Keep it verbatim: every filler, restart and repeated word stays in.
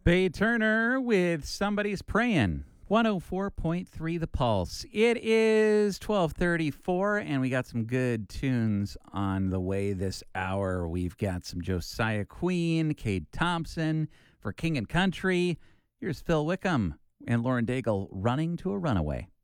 Bay Turner with Somebody's Praying. one oh four point three The Pulse. It is twelve thirty-four, and we got some good tunes on the way this hour. We've got some Josiah Queen, Cade Thompson for King and Country. Here's Phil Wickham and Lauren Daigle, Running to a Runaway.